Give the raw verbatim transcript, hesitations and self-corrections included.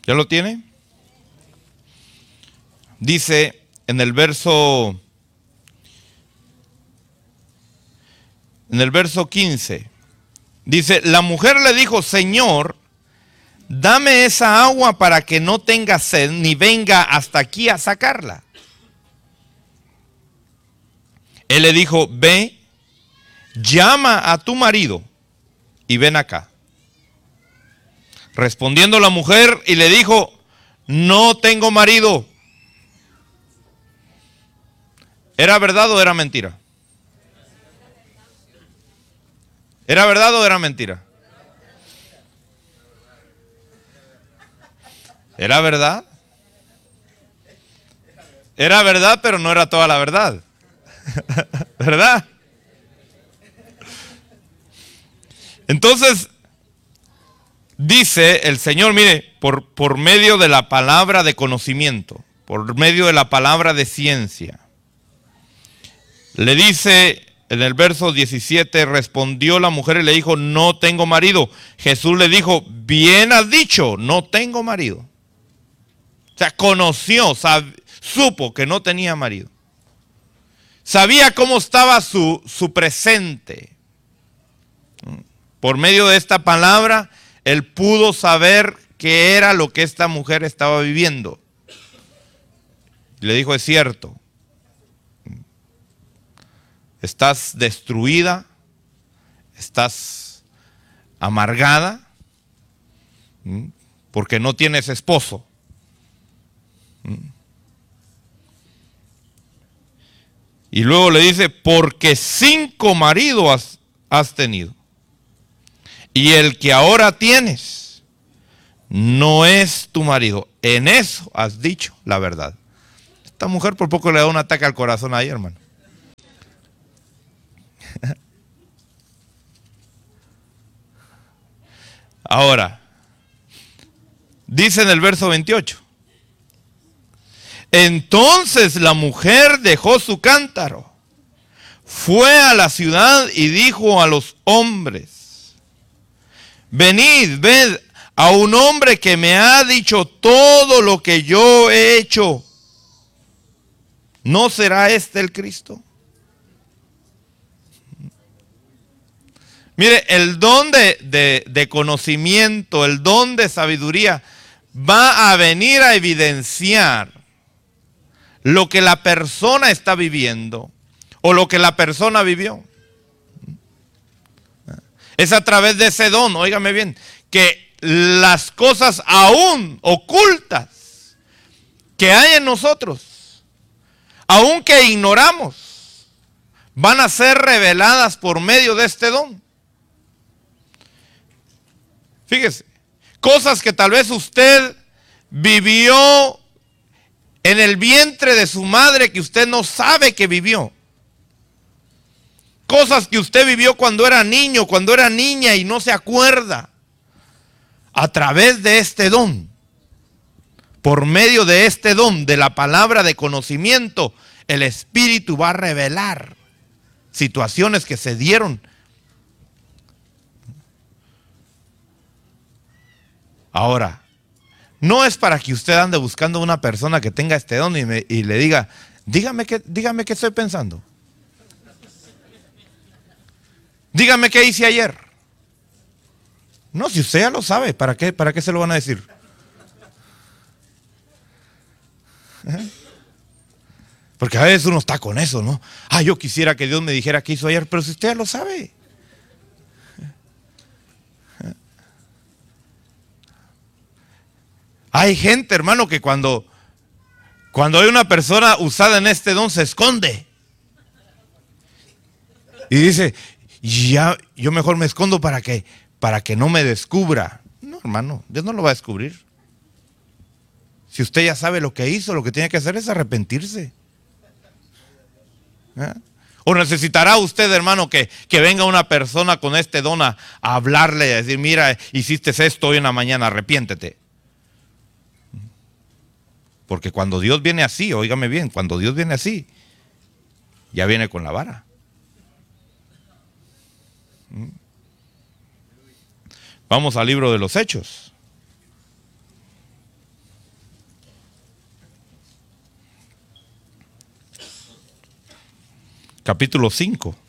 ¿Ya lo tiene? Dice en el verso en el verso quince, dice, la mujer le dijo, Señor, dame esa agua para que no tenga sed, ni venga hasta aquí a sacarla. Él le dijo, ve, llama a tu marido y ven acá. Respondiendo la mujer y le dijo, no tengo marido. ¿Era verdad o era mentira? ¿Era verdad o era mentira? ¿Era verdad? Era verdad, pero no era toda la verdad. ¿Verdad? Entonces, dice el Señor, mire, por, por medio de la palabra de conocimiento, por medio de la palabra de ciencia, le dice en el verso diecisiete, respondió la mujer y le dijo, no tengo marido. Jesús le dijo, bien has dicho, no tengo marido. O sea, conoció, sab, supo que no tenía marido. Sabía cómo estaba su, su presente. Por medio de esta palabra, él pudo saber qué era lo que esta mujer estaba viviendo. Le dijo, es cierto. Estás destruida, estás amargada, porque no tienes esposo. Y luego le dice, porque cinco maridos has, has tenido. Y el que ahora tienes no es tu marido. En eso has dicho la verdad. Esta mujer por poco le da un ataque al corazón ahí, hermano. Ahora, dice en el verso veintiocho. Entonces la mujer dejó su cántaro, fue a la ciudad y dijo a los hombres, venid, ved a un hombre que me ha dicho todo lo que yo he hecho. ¿No será este el Cristo? Mire, el don de, de, de conocimiento, el don de sabiduría va a venir a evidenciar lo que la persona está viviendo o lo que la persona vivió. Es a través de ese don, óigame bien, que las cosas aún ocultas que hay en nosotros, aún que ignoramos, van a ser reveladas por medio de este don. Fíjese, cosas que tal vez usted vivió en el vientre de su madre que usted no sabe que vivió. Cosas que usted vivió cuando era niño, cuando era niña y no se acuerda. A través de este don, por medio de este don, de la palabra de conocimiento, el Espíritu va a revelar situaciones que se dieron. Ahora, no es para que usted ande buscando una persona que tenga este don y, me, y le diga, dígame qué, dígame qué estoy pensando. Dígame qué hice ayer. No, si usted ya lo sabe, ¿para qué, para qué se lo van a decir? ¿Eh? Porque a veces uno está con eso, ¿no? Ah, yo quisiera que Dios me dijera qué hizo ayer, pero si usted ya lo sabe. Hay gente, hermano, que cuando, cuando hay una persona usada en este don se esconde. Y dice, ya, yo mejor me escondo para que, para que no me descubra. No, hermano, Dios no lo va a descubrir. Si usted ya sabe lo que hizo, lo que tiene que hacer es arrepentirse. ¿Eh? O necesitará usted, hermano, que, que venga una persona con este don a, a hablarle, a decir, mira, hiciste esto hoy en la mañana, arrepiéntete. Porque cuando Dios viene así, óigame bien, cuando Dios viene así, ya viene con la vara. Vamos al libro de los Hechos. capítulo cinco.